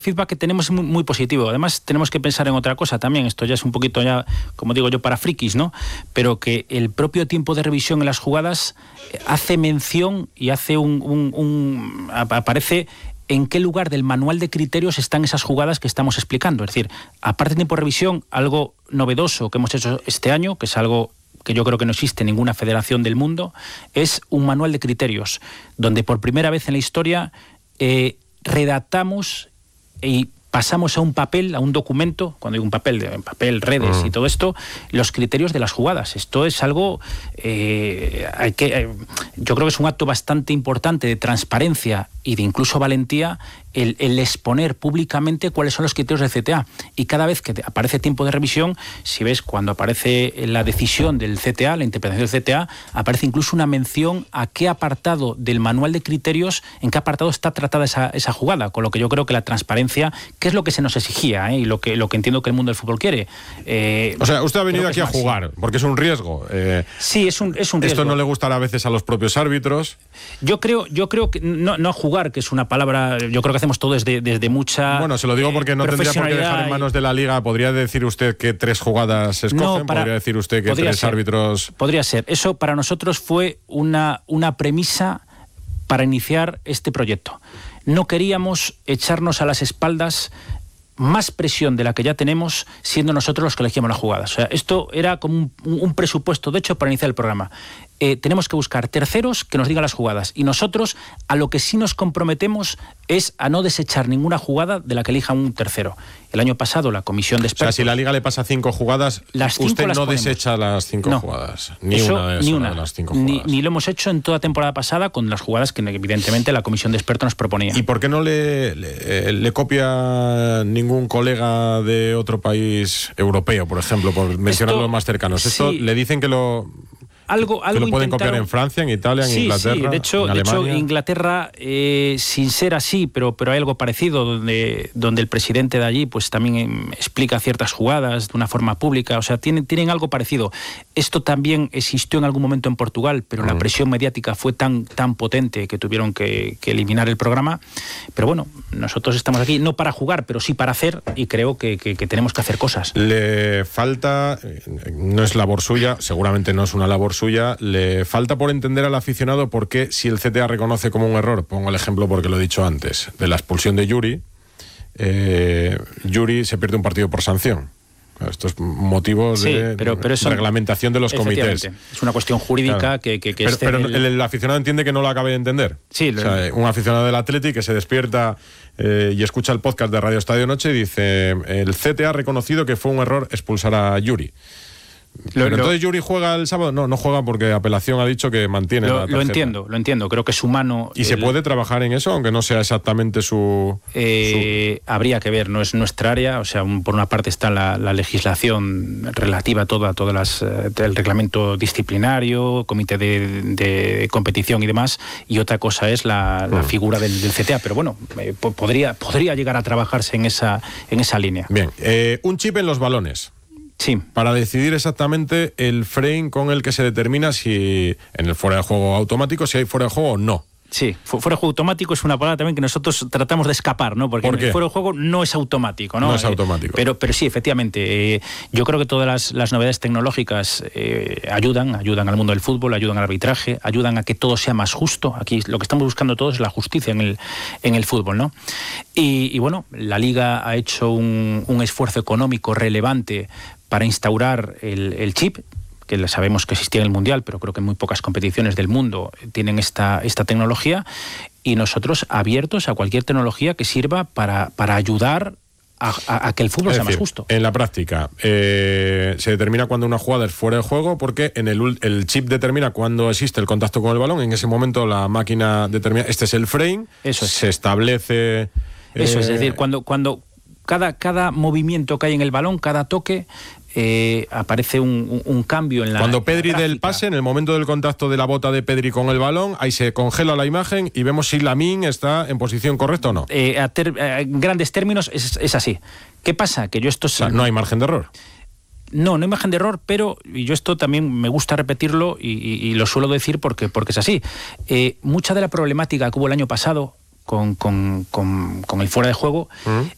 feedback que tenemos es muy, muy positivo. Además, tenemos que pensar en otra cosa también. Esto ya es un poquito, ya, como digo yo, para frikis, ¿no? Pero que el propio tiempo de revisión en las jugadas hace mención y hace aparece en qué lugar del manual de criterios están esas jugadas que estamos explicando. Es decir, aparte de tiempo de revisión, algo novedoso que hemos hecho este año, que es algo que yo creo que no existe en ninguna federación del mundo, es un manual de criterios, donde por primera vez en la historia redactamos y pasamos a un papel, a un documento, cuando digo un papel, redes y todo esto, los criterios de las jugadas. Esto es algo, yo creo que es un acto bastante importante de transparencia y de incluso valentía el exponer públicamente cuáles son los criterios del CTA. Y cada vez que aparece tiempo de revisión, si ves cuando aparece la decisión del CTA, la interpretación del CTA, aparece incluso una mención a qué apartado del manual de criterios, en qué apartado está tratada esa jugada, con lo que yo creo que la transparencia, que es lo que se nos exigía, y lo que entiendo que el mundo del fútbol quiere. O sea, usted ha venido aquí a jugar, porque es un riesgo. Sí, es un riesgo. Esto no le gustará a veces a los propios árbitros. Yo creo que no a jugar, que es una palabra, yo creo que hacemos todo desde mucha Bueno, se lo digo porque no tendría por qué dejar en manos de la Liga. ¿Podría decir usted que 3 jugadas se escogen? ¿Podría decir usted que 3 árbitros...? Podría ser. Eso para nosotros fue una premisa para iniciar este proyecto. No queríamos echarnos a las espaldas más presión de la que ya tenemos, siendo nosotros los que elegíamos las jugadas. O sea, esto era como un presupuesto, de hecho, para iniciar el programa. Tenemos que buscar terceros que nos digan las jugadas. Y nosotros, a lo que sí nos comprometemos es a no desechar ninguna jugada de la que elija un tercero. El año pasado, la comisión de expertos... O sea, si la Liga le pasa 5 jugadas, usted no desecha las 5 jugadas. Ni una de las 5 jugadas. Ni lo hemos hecho en toda temporada pasada con las jugadas que, evidentemente, la comisión de expertos nos proponía. ¿Y por qué no le copia ningún colega de otro país europeo, por ejemplo, por mencionar los más cercanos? Esto le dicen que lo pueden copiar en Francia, en Italia, en Inglaterra, sí. De hecho, Inglaterra, sin ser así, pero hay algo parecido, donde el presidente de allí pues también explica ciertas jugadas de una forma pública. O sea, tienen algo parecido. Esto también existió en algún momento en Portugal, pero la presión mediática fue tan potente que tuvieron que eliminar el programa. Pero bueno, nosotros estamos aquí no para jugar, pero sí para hacer, y creo que tenemos que hacer cosas. Le falta, no es labor suya, seguramente no es una labor suya, le falta por entender al aficionado por qué, si el CTA reconoce como un error, pongo el ejemplo porque lo he dicho antes, de la expulsión de Yuri, Yuri se pierde un partido por sanción. Estos motivos de reglamentación de los comités. Es una cuestión jurídica, claro. Pero el aficionado entiende que no lo acabe de entender. Sí, o sea, un aficionado del Athletic que se despierta y escucha el podcast de Radio Estadio Noche y dice: el CTA ha reconocido que fue un error expulsar a Yuri. Entonces Yuri juega el sábado. No juega porque apelación ha dicho que mantiene la tarjeta. Lo entiendo, creo que es humano. ¿Y se puede trabajar en eso, aunque no sea exactamente su...? Habría que ver, no es nuestra área. O sea, por una parte está la legislación relativa a todas el reglamento disciplinario, comité de competición y demás, y otra cosa es la figura del CTA. Pero bueno, podría llegar a trabajarse en esa línea. Bien, un chip en los balones. Sí. Para decidir exactamente el frame con el que se determina si en el fuera de juego automático, si hay fuera de juego o no. Sí, fuera de juego automático es una palabra también que nosotros tratamos de escapar, ¿no? Porque el fuera de juego no es automático, ¿no? No es automático. Pero sí, efectivamente, yo creo que todas las novedades tecnológicas ayudan al mundo del fútbol, ayudan al arbitraje, ayudan a que todo sea más justo. Aquí lo que estamos buscando todos es la justicia en el fútbol, ¿no? Y bueno, la Liga ha hecho un esfuerzo económico relevante para instaurar el chip, que sabemos que existía en el Mundial, pero creo que muy pocas competiciones del mundo tienen esta tecnología, y nosotros abiertos a cualquier tecnología que sirva para ayudar a que el fútbol sea más justo. En la práctica, se determina cuando una jugada es fuera de juego, porque el chip determina cuando existe el contacto con el balón. En ese momento la máquina determina, este es el frame, se establece... Eso es decir, cuando cada movimiento que hay en el balón, cada toque, aparece un cambio en la... Cuando Pedri del pase, en el momento del contacto de la bota de Pedri con el balón, ahí se congela la imagen y vemos si Lamine está en posición correcta o no. En grandes términos es así. ¿Qué pasa? Que yo esto... O sea, no hay margen de error. No hay margen de error, pero, y yo esto también me gusta repetirlo y lo suelo decir porque es así. Mucha de la problemática que hubo el año pasado con el fuera de juego